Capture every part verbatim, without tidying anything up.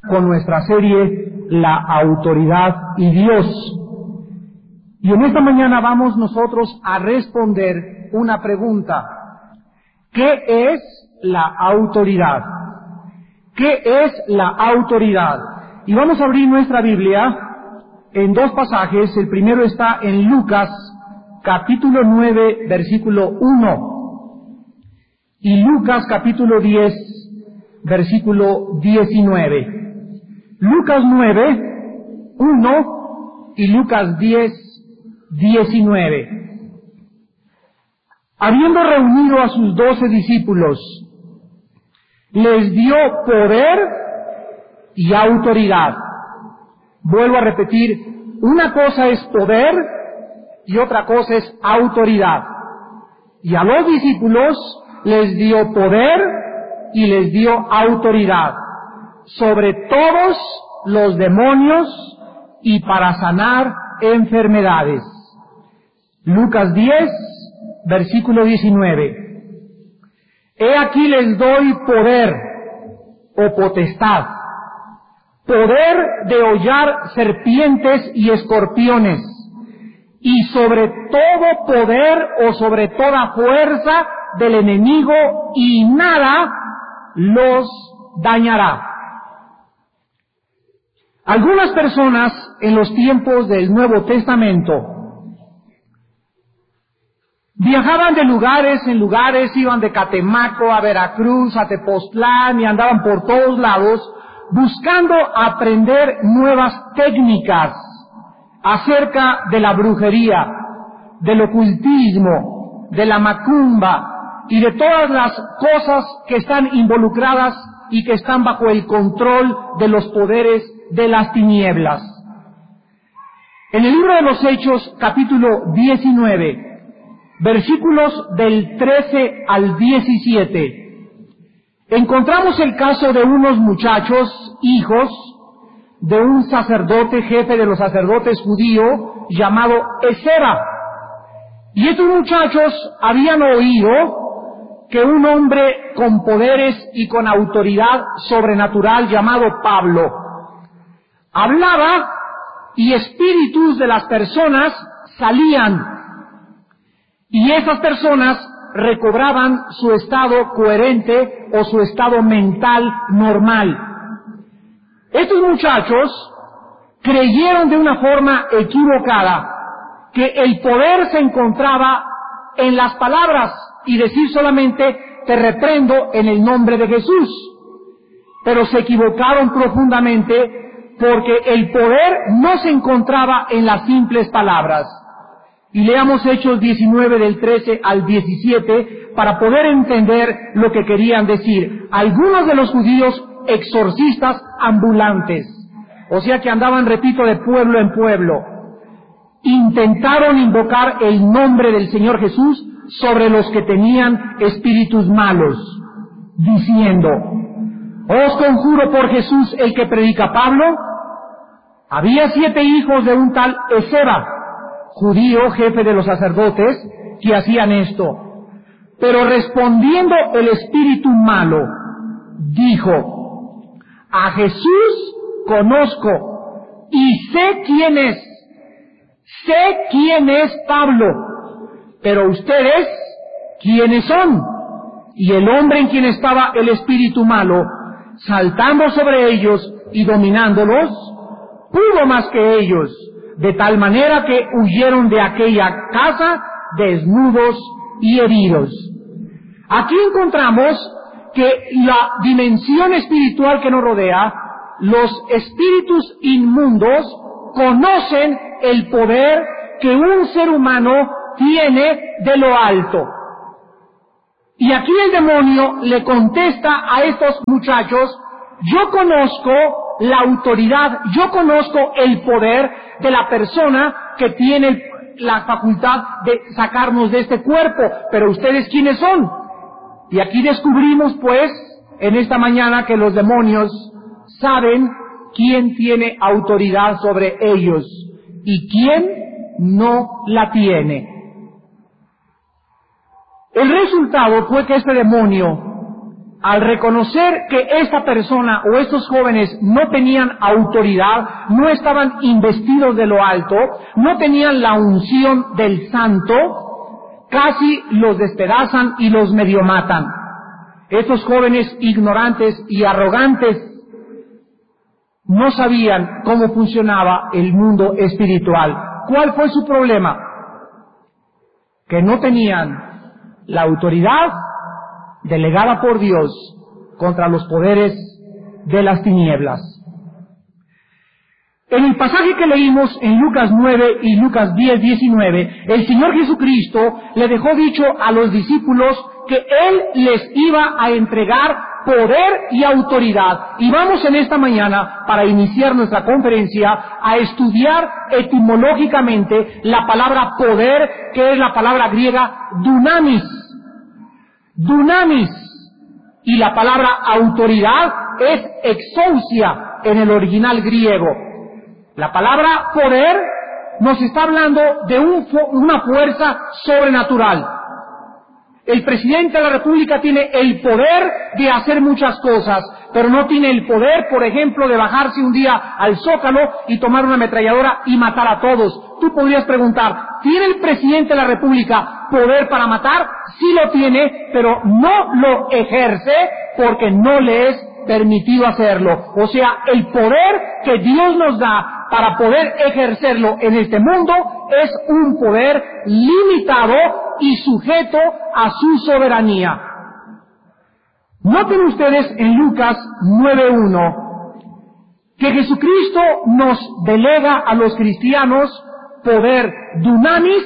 con nuestra serie La Autoridad y Dios. Y en esta mañana vamos nosotros a responder una pregunta. ¿Qué es la autoridad? ¿Qué es la autoridad? Y vamos a abrir nuestra Biblia en dos pasajes. El primero está en Lucas, capítulo nueve, versículo uno. Y Lucas, capítulo diez, versículo diecinueve. Lucas nueve, uno y Lucas diez, diecinueve. Habiendo reunido a sus doce discípulos, les dio poder y autoridad. Vuelvo a repetir, una cosa es poder y otra cosa es autoridad. Y a los discípulos les dio poder y les dio autoridad sobre todos los demonios y para sanar enfermedades. Lucas diez, versículo diecinueve. He aquí les doy poder o potestad, poder de hollar serpientes y escorpiones, y sobre todo poder o sobre toda fuerza del enemigo, y nada los dañará. Algunas personas en los tiempos del Nuevo Testamento viajaban de lugares en lugares, iban de Catemaco a Veracruz, a Tepoztlán, y andaban por todos lados buscando aprender nuevas técnicas acerca de la brujería, del ocultismo, de la macumba y de todas las cosas que están involucradas y que están bajo el control de los poderes de las tinieblas. En el libro de los Hechos, capítulo diecinueve, versículos del trece al diecisiete, encontramos el caso de unos muchachos, hijos de un sacerdote, jefe de los sacerdotes judío, llamado Esceva. Y estos muchachos habían oído que un hombre con poderes y con autoridad sobrenatural llamado Pablo hablaba y espíritus de las personas salían y esas personas recobraban su estado coherente o su estado mental normal. Estos muchachos creyeron de una forma equivocada que el poder se encontraba en las palabras y decir solamente te reprendo en el nombre de Jesús. Pero se equivocaron profundamente porque el poder no se encontraba en las simples palabras. Y leamos Hechos diecinueve del trece al diecisiete para poder entender lo que querían decir. Algunos de los judíos exorcistas ambulantes, o sea que andaban, repito, de pueblo en pueblo, intentaron invocar el nombre del Señor Jesús sobre los que tenían espíritus malos, diciendo: os conjuro por Jesús el que predica Pablo. Había siete hijos de un tal Esceva, judío, jefe de los sacerdotes, que hacían esto. Pero respondiendo el espíritu malo, dijo: a Jesús conozco y sé quién es, sé quién es Pablo, pero ustedes, ¿quiénes son? Y el hombre en quien estaba el espíritu malo, saltando sobre ellos y dominándolos, pudo más que ellos, de tal manera que huyeron de aquella casa desnudos y heridos. Aquí encontramos que la dimensión espiritual que nos rodea, los espíritus inmundos conocen el poder que un ser humano tiene de lo alto. Y aquí el demonio le contesta a estos muchachos: yo conozco la autoridad, yo conozco el poder de la persona que tiene la facultad de sacarnos de este cuerpo, pero ustedes ¿quiénes son? Y aquí descubrimos pues en esta mañana que los demonios saben quién tiene autoridad sobre ellos y quién no la tiene. El resultado fue que este demonio al reconocer que esta persona o estos jóvenes no tenían autoridad, no estaban investidos de lo alto, no tenían la unción del santo, casi los despedazan y los medio matan. Estos jóvenes ignorantes y arrogantes no sabían cómo funcionaba el mundo espiritual. ¿Cuál fue su problema? Que no tenían la autoridad delegada por Dios contra los poderes de las tinieblas. En el pasaje que leímos en Lucas nueve y Lucas diez, diecinueve, el Señor Jesucristo le dejó dicho a los discípulos que Él les iba a entregar poder y autoridad. Y vamos en esta mañana, para iniciar nuestra conferencia, a estudiar etimológicamente la palabra poder, que es la palabra griega dunamis. Dunamis. Y la palabra autoridad es exousia en el original griego. La palabra poder nos está hablando de un, una fuerza sobrenatural. El presidente de la República tiene el poder de hacer muchas cosas, pero no tiene el poder, por ejemplo, de bajarse un día al Zócalo y tomar una ametralladora y matar a todos. Tú podrías preguntar, ¿tiene el presidente de la República poder para matar? Sí lo tiene, pero no lo ejerce porque no le es permitido hacerlo. O sea, el poder que Dios nos da para poder ejercerlo en este mundo es un poder limitado y sujeto a su soberanía. Noten ustedes en Lucas nueve uno que Jesucristo nos delega a los cristianos poder dunamis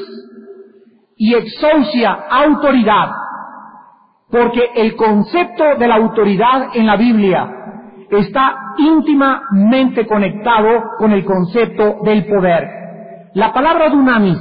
y exousia, autoridad, porque el concepto de la autoridad en la Biblia está íntimamente conectado con el concepto del poder. La palabra dunamis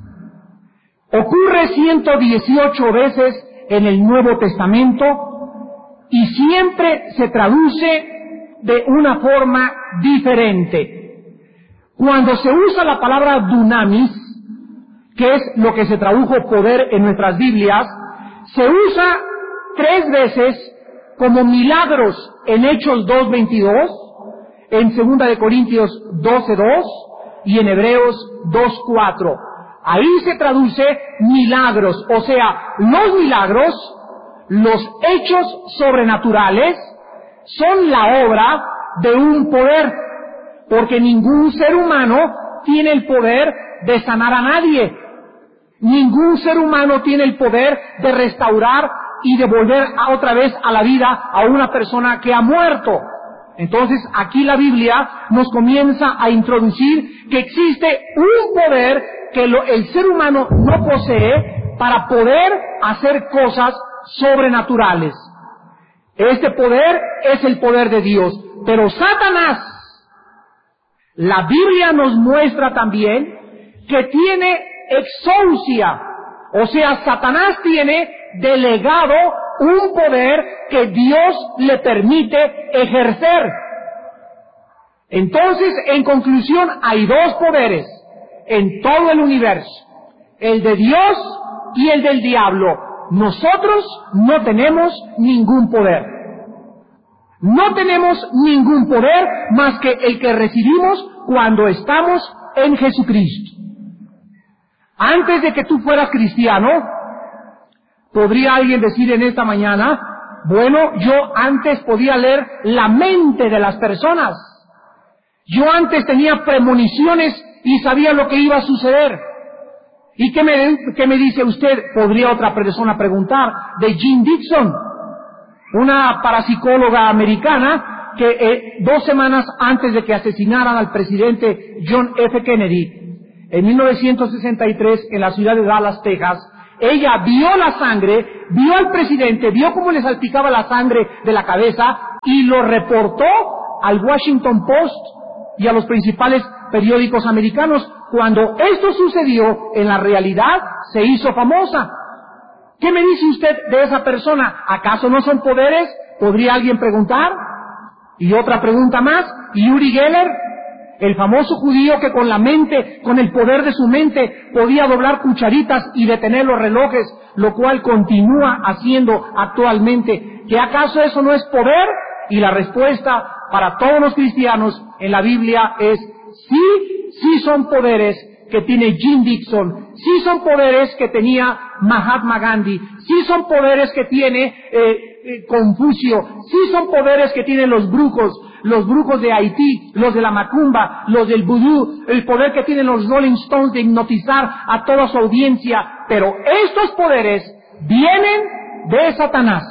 ocurre ciento dieciocho veces en el Nuevo Testamento y siempre se traduce de una forma diferente. Cuando se usa la palabra dunamis, que es lo que se tradujo poder en nuestras Biblias, se usa tres veces como milagros en Hechos dos veintidós, en Segunda de Corintios doce dos y en Hebreos dos cuatro. Ahí se traduce milagros, o sea, los milagros, los hechos sobrenaturales, son la obra de un poder, porque ningún ser humano tiene el poder de sanar a nadie. Ningún ser humano tiene el poder de restaurar y de volver a otra vez a la vida a una persona que ha muerto. Entonces, aquí la Biblia nos comienza a introducir que existe un poder que lo, el ser humano no posee para poder hacer cosas sobrenaturales. Este poder es el poder de Dios. Pero Satanás, la Biblia nos muestra también que tiene exousia, o sea, Satanás tiene delegado un poder que Dios le permite ejercer. Entonces, en conclusión, hay dos poderes en todo el universo, el de Dios y el del diablo. Nosotros no tenemos ningún poder. No tenemos ningún poder más que el que recibimos cuando estamos en Jesucristo. Antes de que tú fueras cristiano, podría alguien decir en esta mañana, bueno, yo antes podía leer la mente de las personas. Yo antes tenía premoniciones y sabía lo que iba a suceder. ¿Y qué me, qué me dice usted? Podría otra persona preguntar, de Jean Dixon, una parapsicóloga americana que eh, dos semanas antes de que asesinaran al presidente John F. Kennedy, en mil novecientos sesenta y tres, en la ciudad de Dallas, Texas, ella vio la sangre, vio al presidente, vio cómo le salpicaba la sangre de la cabeza y lo reportó al Washington Post y a los principales periódicos americanos. Cuando esto sucedió, en la realidad se hizo famosa. ¿Qué me dice usted de esa persona? ¿Acaso no son poderes? ¿Podría alguien preguntar? Y otra pregunta más, Uri Geller, el famoso judío que con la mente, con el poder de su mente, podía doblar cucharitas y detener los relojes, lo cual continúa haciendo actualmente. ¿que acaso eso no es poder? Y la respuesta para todos los cristianos en la Biblia es sí, sí son poderes que tiene Jim Dixon, sí son poderes que tenía Mahatma Gandhi, sí son poderes que tiene eh, eh, Confucio, sí son poderes que tienen los brujos, los brujos de Haití, los de la macumba, los del vudú, el poder que tienen los Rolling Stones de hipnotizar a toda su audiencia, pero estos poderes vienen de Satanás,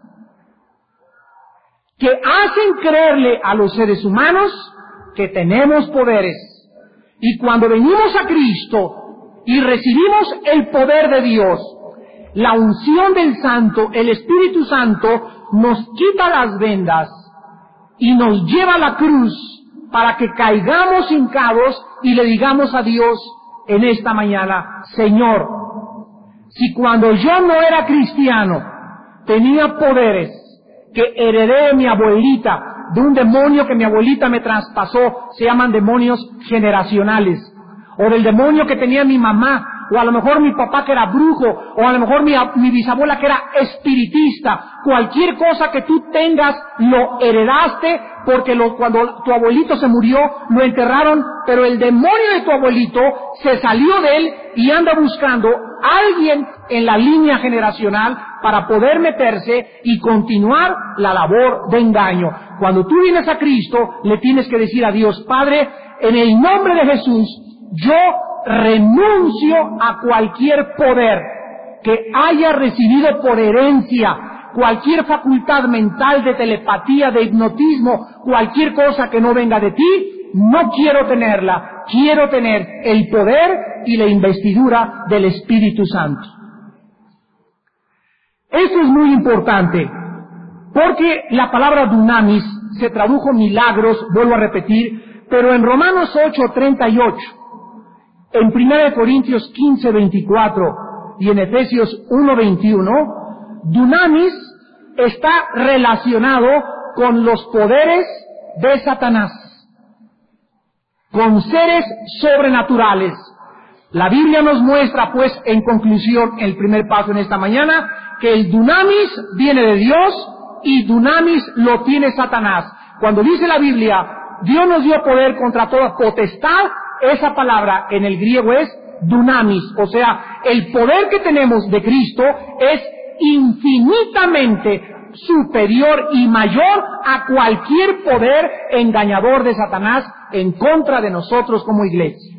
que hacen creerle a los seres humanos que tenemos poderes. Y cuando venimos a Cristo y recibimos el poder de Dios, la unción del Santo, el Espíritu Santo nos quita las vendas y nos lleva a la cruz para que caigamos hincados y le digamos a Dios en esta mañana: Señor, si cuando yo no era cristiano tenía poderes que heredé de mi abuelita, de un demonio que mi abuelita me traspasó, se llaman demonios generacionales, o del demonio que tenía mi mamá, o a lo mejor mi papá que era brujo, o a lo mejor mi, mi bisabuela que era espiritista. Cualquier cosa que tú tengas lo heredaste, porque lo, cuando tu abuelito se murió lo enterraron, pero el demonio de tu abuelito se salió de él y anda buscando a alguien en la línea generacional para poder meterse y continuar la labor de engaño. Cuando tú vienes a Cristo, le tienes que decir a Dios: Padre, en el nombre de Jesús, yo renuncio a cualquier poder que haya recibido por herencia, cualquier facultad mental de telepatía, de hipnotismo, cualquier cosa que no venga de ti, no quiero tenerla. Quiero tener el poder y la investidura del Espíritu Santo. Esto es muy importante, porque la palabra dunamis se tradujo milagros, vuelvo a repetir, pero en Romanos ocho treinta y ocho, en primera de Corintios quince veinticuatro y en Efesios uno veintiuno, dunamis está relacionado con los poderes de Satanás, con seres sobrenaturales. La Biblia nos muestra, pues, en conclusión, el primer paso en esta mañana, que el dunamis viene de Dios y dunamis lo tiene Satanás. Cuando dice la Biblia, Dios nos dio poder contra toda potestad, esa palabra en el griego es dunamis, o sea, el poder que tenemos de Cristo es infinitamente superior y mayor a cualquier poder engañador de Satanás en contra de nosotros como iglesia.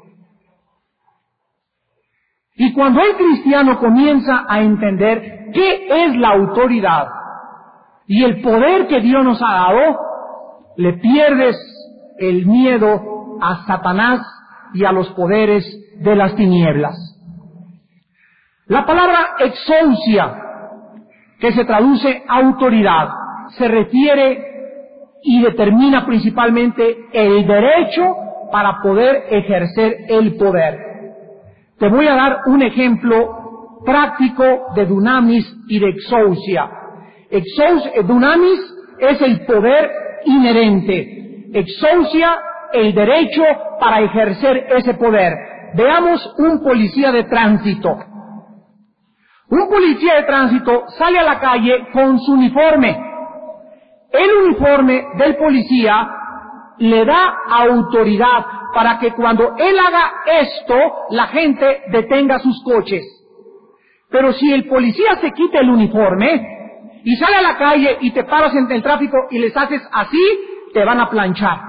Y cuando el cristiano comienza a entender qué es la autoridad y el poder que Dios nos ha dado, le pierdes el miedo a Satanás y a los poderes de las tinieblas. La palabra exousia, que se traduce autoridad, se refiere y determina principalmente el derecho para poder ejercer el poder. Te voy a dar un ejemplo práctico de dunamis y de exousia. Exous, dunamis es el poder inherente, exousia el derecho para ejercer ese poder. Veamos un policía de tránsito. Un policía de tránsito sale a la calle con su uniforme. El uniforme del policía le da autoridad para que cuando él haga esto, la gente detenga sus coches. Pero si el policía se quita el uniforme y sale a la calle y te paras en el tráfico y les haces así, te van a planchar.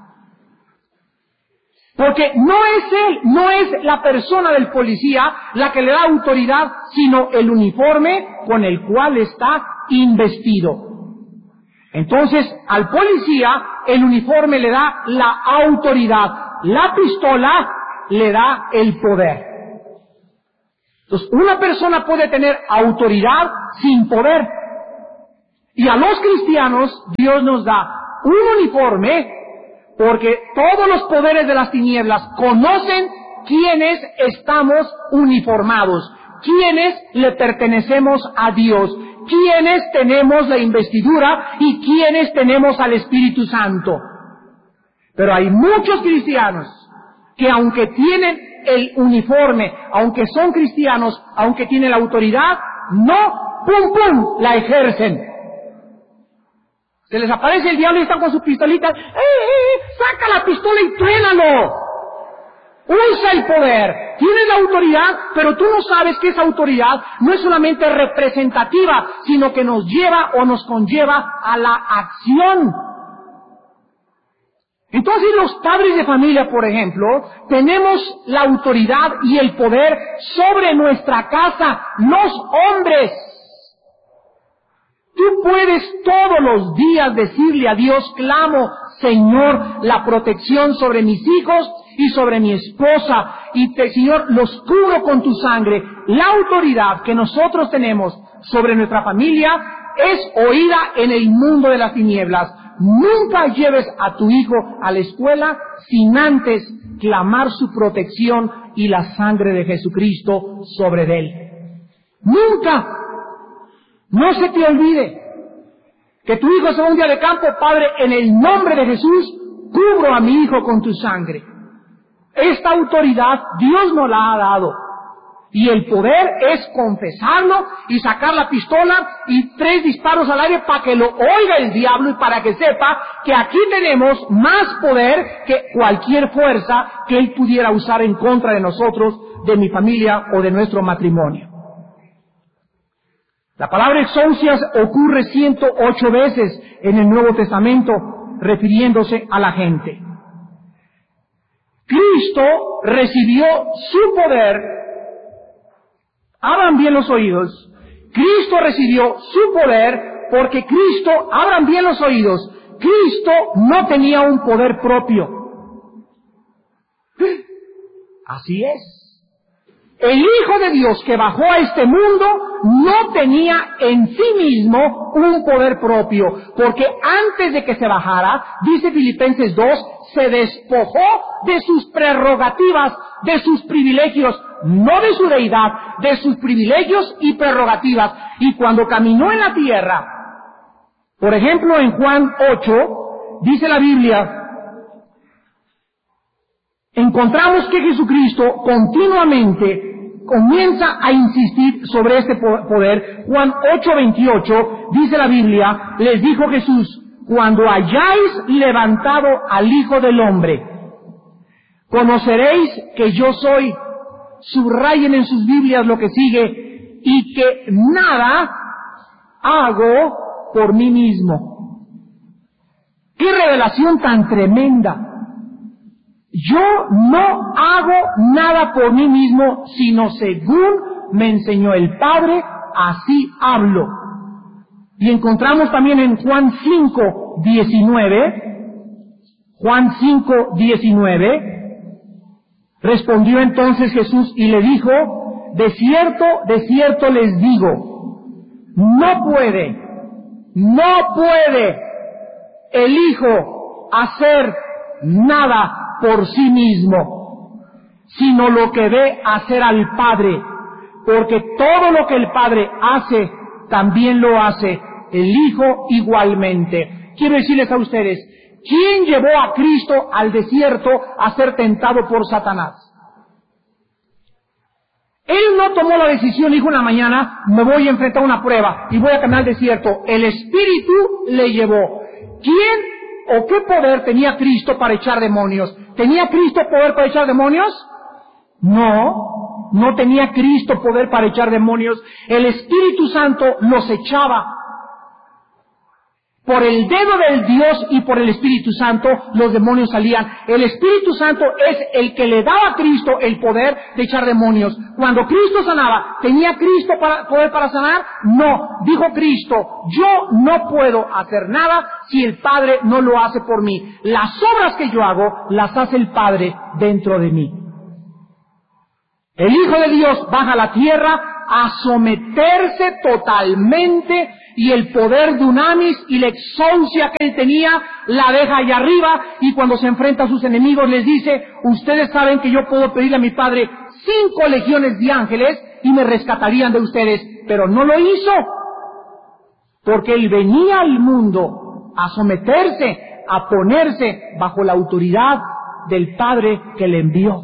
Porque no es él, no es la persona del policía la que le da autoridad, sino el uniforme con el cual está investido. Entonces, al policía, el uniforme le da la autoridad, la pistola le da el poder. Entonces, una persona puede tener autoridad sin poder. Y a los cristianos, Dios nos da un uniforme, porque todos los poderes de las tinieblas conocen quiénes estamos uniformados, quiénes le pertenecemos a Dios, quiénes tenemos la investidura y quiénes tenemos al Espíritu Santo. Pero hay muchos cristianos que aunque tienen el uniforme, aunque son cristianos, aunque tienen la autoridad, no, pum, pum, la ejercen. Se les aparece el diablo y están con su pistolita. ¡Eh, eh! ¡Saca la pistola y trénalo! Usa el poder. Tienes la autoridad, pero tú no sabes que esa autoridad no es solamente representativa, sino que nos lleva o nos conlleva a la acción. Entonces los padres de familia, por ejemplo, tenemos la autoridad y el poder sobre nuestra casa, los hombres. Tú puedes todos los días decirle a Dios, clamo, Señor, la protección sobre mis hijos y sobre mi esposa, y te, Señor, los cubro con tu sangre. La autoridad que nosotros tenemos sobre nuestra familia es oída en el mundo de las tinieblas. Nunca lleves a tu hijo a la escuela sin antes clamar su protección y la sangre de Jesucristo sobre él. Nunca. No se te olvide que tu hijo se va un día de campo. Padre, en el nombre de Jesús, cubro a mi hijo con tu sangre. Esta autoridad Dios nos la ha dado. Y el poder es confesarlo y sacar la pistola y tres disparos al aire para que lo oiga el diablo y para que sepa que aquí tenemos más poder que cualquier fuerza que él pudiera usar en contra de nosotros, de mi familia o de nuestro matrimonio. La palabra exousias ocurre ciento ocho veces en el Nuevo Testamento refiriéndose a la gente. Cristo recibió su poder. Abran bien los oídos. Cristo recibió su poder porque Cristo, abran bien los oídos, Cristo no tenía un poder propio. Así es. El Hijo de Dios que bajó a este mundo no tenía en sí mismo un poder propio, porque antes de que se bajara, dice Filipenses dos, se despojó de sus prerrogativas, de sus privilegios, no de su deidad, de sus privilegios y prerrogativas. Y cuando caminó en la tierra, por ejemplo en Juan ocho, dice la Biblia, encontramos que Jesucristo continuamente comienza a insistir sobre este poder. Juan ocho veintiocho, dice la Biblia, les dijo Jesús, cuando hayáis levantado al Hijo del Hombre, conoceréis que yo soy, subrayen en sus Biblias lo que sigue, y que nada hago por mí mismo. ¡Qué revelación tan tremenda! Yo no hago nada por mí mismo, sino según me enseñó el Padre, así hablo. Y encontramos también en Juan cinco diecinueve, Juan cinco diecinueve, respondió entonces Jesús y le dijo, de cierto, de cierto les digo, no puede, no puede el Hijo hacer nada por sí mismo, sino lo que ve hacer al Padre, porque todo lo que el Padre hace, también lo hace el Hijo igualmente. Quiero decirles a ustedes, ¿quién llevó a Cristo al desierto a ser tentado por Satanás? Él no tomó la decisión, dijo una mañana, me voy a enfrentar a una prueba y voy a caminar al desierto. El Espíritu le llevó. ¿Quién o qué poder tenía Cristo para echar demonios? ¿Tenía Cristo poder para echar demonios? No, no tenía Cristo poder para echar demonios. El Espíritu Santo los echaba. Por el dedo del Dios y por el Espíritu Santo los demonios salían. El Espíritu Santo es el que le daba a Cristo el poder de echar demonios. Cuando Cristo sanaba, ¿tenía Cristo para, poder para sanar? No. Dijo Cristo, yo no puedo hacer nada si el Padre no lo hace por mí. Las obras que yo hago, las hace el Padre dentro de mí. El Hijo de Dios baja a la tierra a someterse totalmente y el poder de Unamis y la exousia que él tenía la deja allá arriba y cuando se enfrenta a sus enemigos les dice, ustedes saben que yo puedo pedirle a mi Padre cinco legiones de ángeles y me rescatarían de ustedes, pero no lo hizo porque él venía al mundo a someterse, a ponerse bajo la autoridad del Padre que le envió.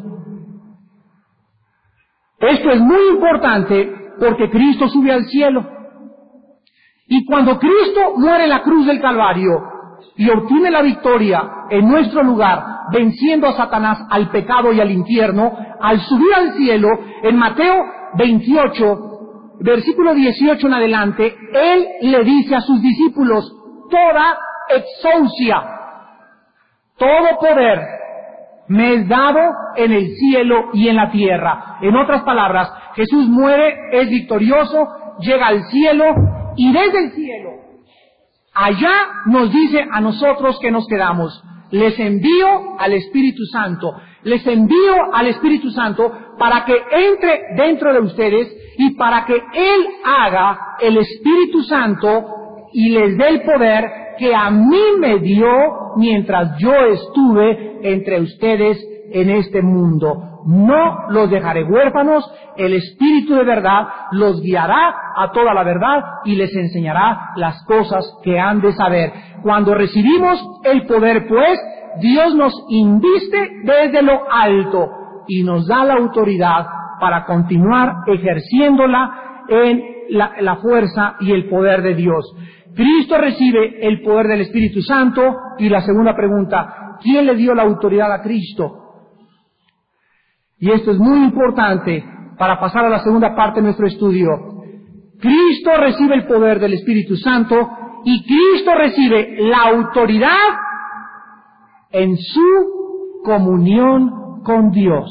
Esto es muy importante porque Cristo sube al cielo. Y cuando Cristo muere en la cruz del Calvario y obtiene la victoria en nuestro lugar, venciendo a Satanás, al pecado y al infierno, al subir al cielo, en Mateo veintiocho, versículo dieciocho en adelante, Él le dice a sus discípulos, toda exousia, todo poder me es dado en el cielo y en la tierra. En otras palabras, Jesús muere, es victorioso, llega al cielo, y desde el cielo, allá nos dice a nosotros que nos quedamos, les envío al Espíritu Santo, les envío al Espíritu Santo para que entre dentro de ustedes y para que Él haga el Espíritu Santo y les dé el poder que a mí me dio mientras yo estuve entre ustedes en este mundo. No los dejaré huérfanos, el Espíritu de verdad los guiará a toda la verdad y les enseñará las cosas que han de saber. Cuando recibimos el poder, pues, Dios nos inviste desde lo alto y nos da la autoridad para continuar ejerciéndola en la, la fuerza y el poder de Dios. Cristo recibe el poder del Espíritu Santo. Y la segunda pregunta, ¿quién le dio la autoridad a Cristo? Y esto es muy importante para pasar a la segunda parte de nuestro estudio. Cristo recibe el poder del Espíritu Santo y Cristo recibe la autoridad en su comunión con Dios.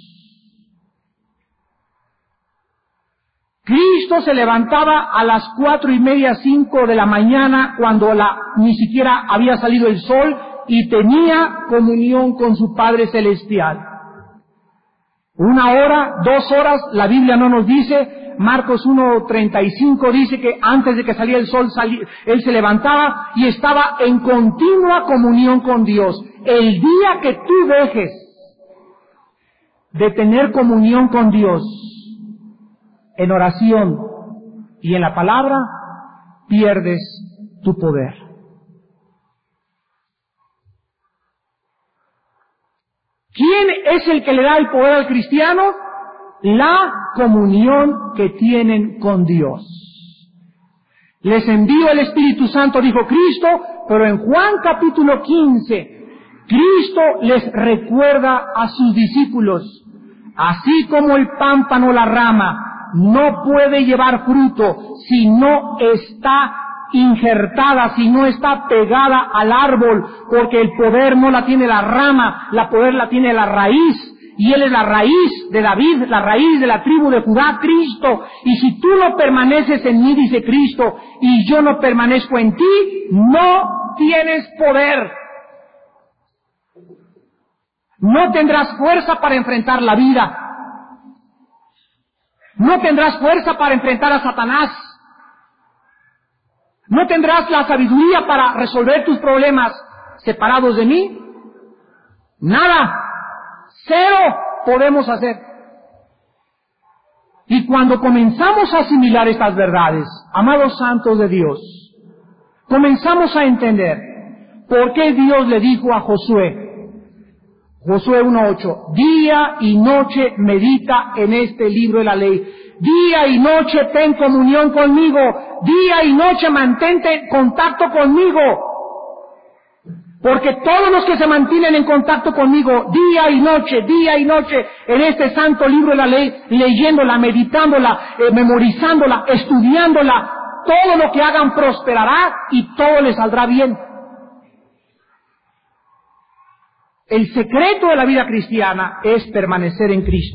Cristo se levantaba a las cuatro y media, cinco de la mañana, cuando la, ni siquiera había salido el sol, y tenía comunión con su Padre Celestial. Una hora, dos horas, la Biblia no nos dice. Marcos uno treinta y cinco dice que antes de que saliera el sol, salí, él se levantaba y estaba en continua comunión con Dios. El día que tú dejes de tener comunión con Dios en oración y en la palabra, pierdes tu poder. ¿Quién es el que le da el poder al cristiano? La comunión que tienen con Dios. Les envío el Espíritu Santo, dijo Cristo, pero en Juan capítulo quince, Cristo les recuerda a sus discípulos, así como el pámpano o la rama no puede llevar fruto si no está injertada, si no está pegada al árbol, porque el poder no la tiene la rama, la poder la tiene la raíz, y Él es la raíz de David, la raíz de la tribu de Judá, Cristo. Y si tú no permaneces en mí, dice Cristo, y yo no permanezco en ti, no tienes poder. No tendrás fuerza para enfrentar la vida. No tendrás fuerza para enfrentar a Satanás. ¿No tendrás la sabiduría para resolver tus problemas separados de mí? Nada. Cero podemos hacer. Y cuando comenzamos a asimilar estas verdades, amados santos de Dios, comenzamos a entender por qué Dios le dijo a Josué, Josué uno ocho, día y noche medita en este libro de la ley. Día y noche ten comunión conmigo. Día y noche mantente en contacto conmigo. Porque todos los que se mantienen en contacto conmigo, día y noche, día y noche, en este santo libro de la ley, leyéndola, meditándola, eh, memorizándola, estudiándola, todo lo que hagan prosperará y todo les saldrá bien. El secreto de la vida cristiana es permanecer en Cristo.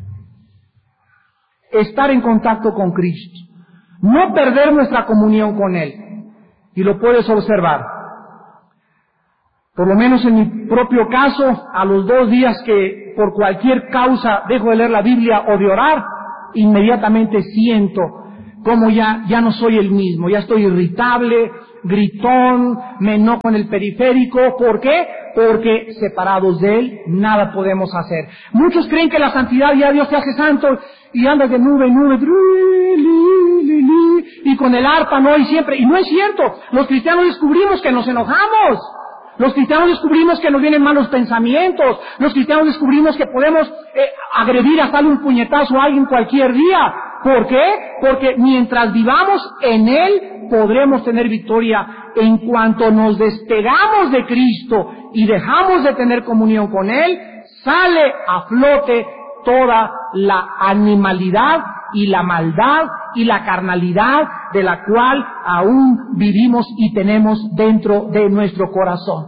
Estar en contacto con Cristo. No perder nuestra comunión con Él. Y lo puedes observar. Por lo menos en mi propio caso, a los dos días que por cualquier causa dejo de leer la Biblia o de orar, inmediatamente siento como ya, ya no soy el mismo, ya estoy irritable, gritón, me enojo en el periférico. ¿Por qué? Porque separados de Él nada podemos hacer. Muchos creen que la santidad ya Dios te hace santo y andas de nube en nube, y con el arpa, ¿no? Y siempre, y no es cierto. Los cristianos descubrimos que nos enojamos. Los cristianos descubrimos que nos vienen malos pensamientos. Los cristianos descubrimos que podemos eh, agredir hasta darle un puñetazo a alguien cualquier día. ¿Por qué? Porque mientras vivamos en Él, podremos tener victoria en cuanto nos despegamos de Cristo y dejamos de tener comunión con Él, sale a flote toda la animalidad y la maldad y la carnalidad de la cual aún vivimos y tenemos dentro de nuestro corazón.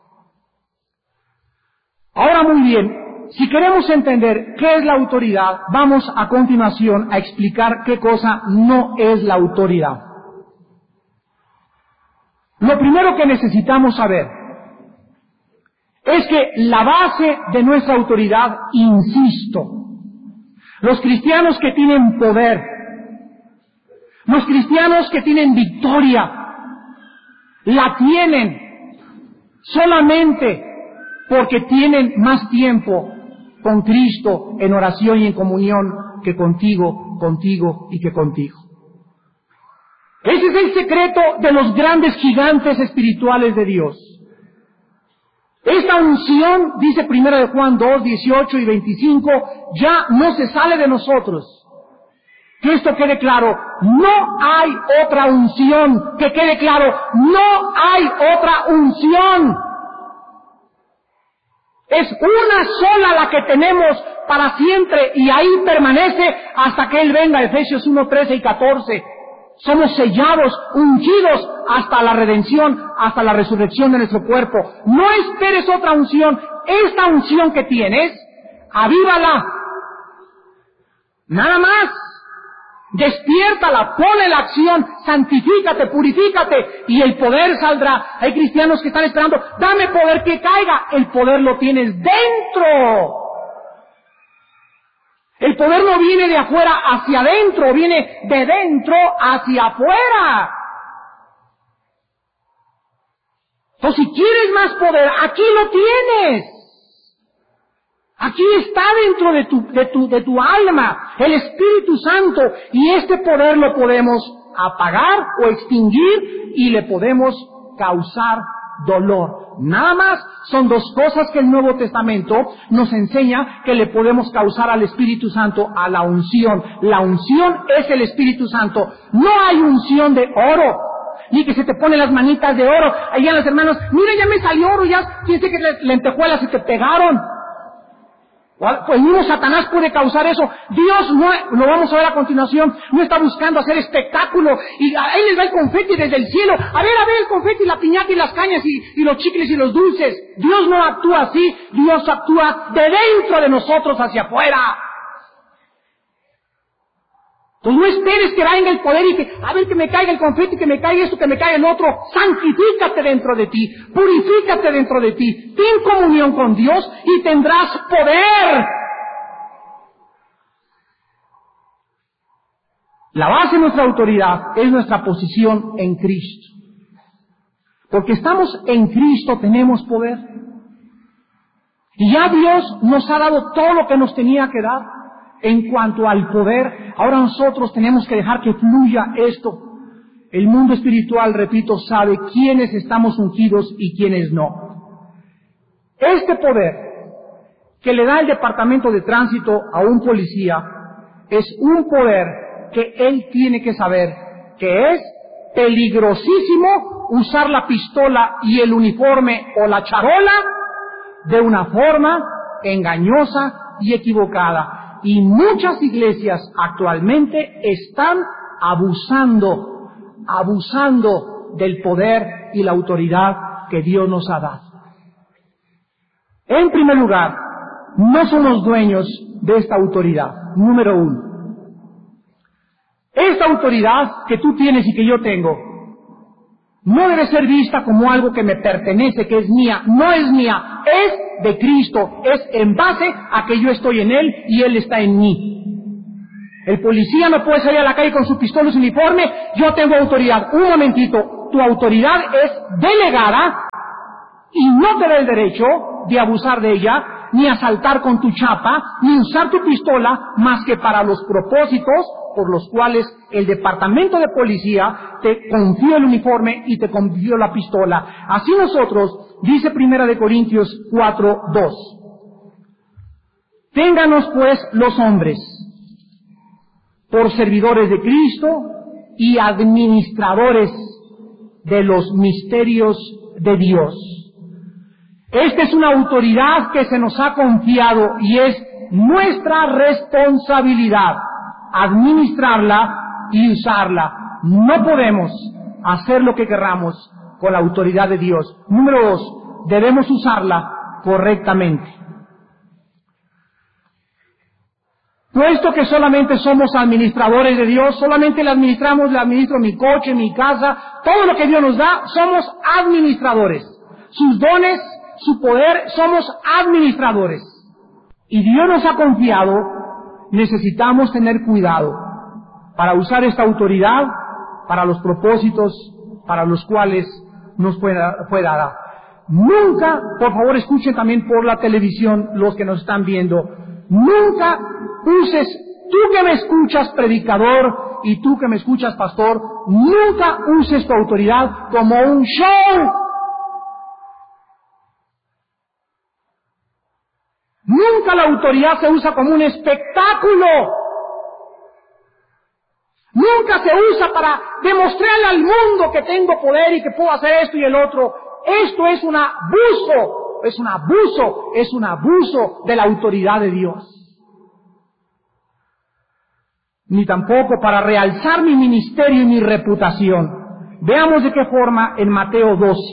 Ahora muy bien, si queremos entender qué es la autoridad, vamos a continuación a explicar qué cosa no es la autoridad. Lo primero que necesitamos saber es que la base de nuestra autoridad, insisto, los cristianos que tienen poder, los cristianos que tienen victoria, la tienen solamente porque tienen más tiempo con Cristo en oración y en comunión que contigo, contigo y que contigo. Ese es el secreto de los grandes gigantes espirituales de Dios. Esta unción, dice primera de Juan dos, dieciocho y veinticinco, ya no se sale de nosotros. Que esto quede claro, no hay otra unción. Que quede claro, no hay otra unción. Es una sola la que tenemos para siempre y ahí permanece hasta que Él venga. Efesios uno, trece y catorce. Somos sellados, ungidos hasta la redención, hasta la resurrección de nuestro cuerpo. No esperes otra unción. Esta unción que tienes, avívala. Nada más. Despiértala, ponle la acción, santifícate, purifícate y el poder saldrá. Hay cristianos que están esperando, dame poder que caiga. El poder lo tienes dentro. El poder no viene de afuera hacia adentro, viene de dentro hacia afuera. Entonces, si quieres más poder, aquí lo tienes. Aquí está dentro de tu, de tu, de tu alma, el Espíritu Santo, y este poder lo podemos apagar o extinguir y le podemos causar dolor. Nada más son dos cosas que el Nuevo Testamento nos enseña que le podemos causar al Espíritu Santo, a la unción. La unción es el Espíritu Santo. No hay unción de oro, ni que se te ponen las manitas de oro. Allá las hermanas, mira, ya me salió oro, ya, fíjense que las lentejuelas se te pegaron. Pues mismo Satanás puede causar eso. Dios no, lo vamos a ver a continuación, no está buscando hacer espectáculo y a Él les va el confeti desde el cielo. A ver, a ver el confeti, la piñata y las cañas y, y los chicles y los dulces. Dios no actúa así, Dios actúa de dentro de nosotros hacia afuera. Entonces no esperes que venga el poder y que, a ver, que me caiga el confeti, que me caiga esto, que me caiga el otro. Santifícate dentro de ti, purifícate dentro de ti, ten comunión con Dios y tendrás poder. La base de nuestra autoridad es nuestra posición en Cristo. Porque estamos en Cristo, tenemos poder. Y ya Dios nos ha dado todo lo que nos tenía que dar. En cuanto al poder, ahora nosotros tenemos que dejar que fluya esto. El mundo espiritual, repito, sabe quiénes estamos ungidos y quiénes no. Este poder que le da el departamento de tránsito a un policía es un poder que él tiene que saber que es peligrosísimo usar la pistola y el uniforme o la charola de una forma engañosa y equivocada. Y muchas iglesias actualmente están abusando, abusando del poder y la autoridad que Dios nos ha dado. En primer lugar, no somos dueños de esta autoridad. Número uno. Esta autoridad que tú tienes y que yo tengo no debe ser vista como algo que me pertenece, que es mía. No es mía, es de Cristo, es en base a que yo estoy en Él y Él está en mí. El policía no puede salir a la calle con su pistola y su uniforme, yo tengo autoridad. Un momentito, tu autoridad es delegada y no te da el derecho de abusar de ella, ni asaltar con tu chapa, ni usar tu pistola, más que para los propósitos por los cuales el departamento de policía te confió el uniforme y te confió la pistola. Así nosotros, dice Primera de Corintios cuatro, dos. Ténganos pues los hombres por servidores de Cristo y administradores de los misterios de Dios. Esta es una autoridad que se nos ha confiado y es nuestra responsabilidad administrarla y usarla. No podemos hacer lo que querramos con la autoridad de Dios. Número dos, debemos usarla correctamente. Puesto que solamente somos administradores de Dios, solamente le administramos, le administro mi coche, mi casa, todo lo que Dios nos da, somos administradores. Sus dones, su poder, somos administradores. Y Dios nos ha confiado, necesitamos tener cuidado para usar esta autoridad para los propósitos para los cuales nos fue, fue dada. Nunca, por favor escuchen también por la televisión los que nos están viendo, nunca uses, tú que me escuchas predicador y tú que me escuchas pastor, nunca uses tu autoridad como un show. Nunca la autoridad se usa como un espectáculo. Nunca se usa para demostrarle al mundo que tengo poder y que puedo hacer esto y el otro. Esto es un abuso, es un abuso, es un abuso de la autoridad de Dios. Ni tampoco para realzar mi ministerio y mi reputación. Veamos de qué forma en Mateo doce.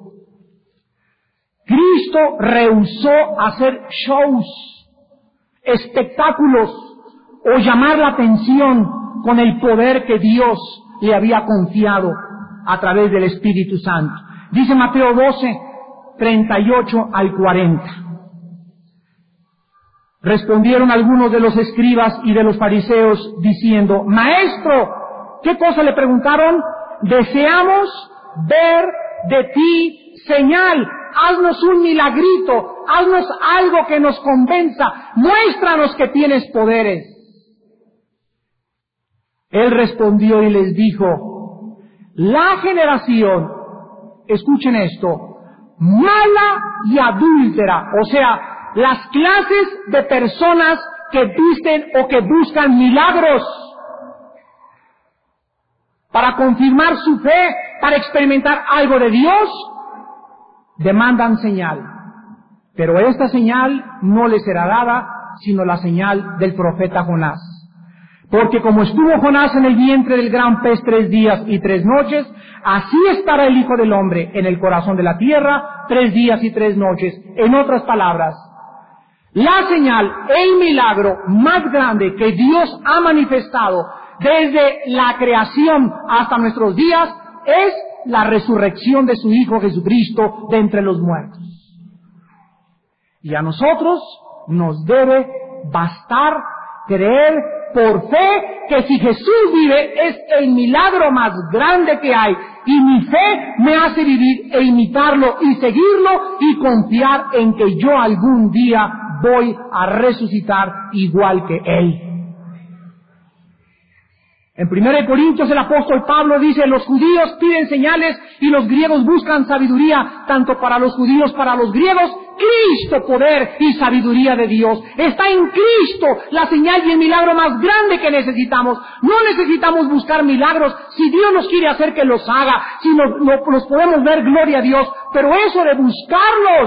Cristo rehusó hacer shows, espectáculos o llamar la atención con el poder que Dios le había confiado a través del Espíritu Santo. Dice Mateo doce, treinta y ocho al cuarenta. Respondieron algunos de los escribas y de los fariseos diciendo, Maestro, ¿qué cosa le preguntaron? Deseamos ver de ti señal. Haznos un milagrito, haznos algo que nos convenza, muéstranos que tienes poderes. Él respondió y les dijo, la generación, escuchen esto, mala y adúltera, o sea, las clases de personas que dicen o que buscan milagros para confirmar su fe, para experimentar algo de Dios, demandan señal, pero esta señal no les será dada, sino la señal del profeta Jonás. Porque como estuvo Jonás en el vientre del gran pez tres días y tres noches, así estará el Hijo del Hombre en el corazón de la tierra tres días y tres noches. En otras palabras, la señal, el milagro más grande que Dios ha manifestado desde la creación hasta nuestros días es la resurrección de su Hijo Jesucristo de entre los muertos. Y a nosotros nos debe bastar creer por fe que si Jesús vive es el milagro más grande que hay, y mi fe me hace vivir e imitarlo y seguirlo y confiar en que yo algún día voy a resucitar igual que Él. En primera de Corintios el apóstol Pablo dice, los judíos piden señales y los griegos buscan sabiduría, tanto para los judíos, para los griegos, Cristo, poder y sabiduría de Dios. Está en Cristo la señal y el milagro más grande que necesitamos. No necesitamos buscar milagros. Si Dios nos quiere hacer que los haga, si nos, lo, los podemos ver, gloria a Dios. Pero eso de buscarlos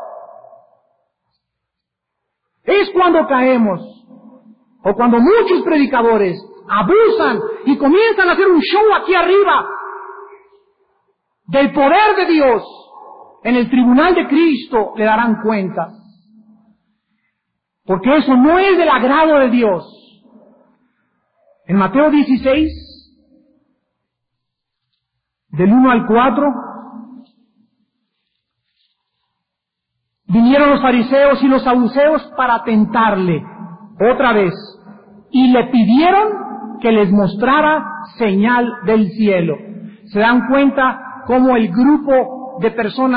es cuando caemos, o cuando muchos predicadores abusan y comienzan a hacer un show aquí arriba del poder de Dios. En el tribunal de Cristo le darán cuenta, porque eso no es del agrado de Dios. En Mateo dieciséis, del uno al cuatro, vinieron los fariseos y los saduceos para tentarle otra vez, y le pidieron que les mostrara señal del cielo. ¿Se dan cuenta cómo el grupo de personas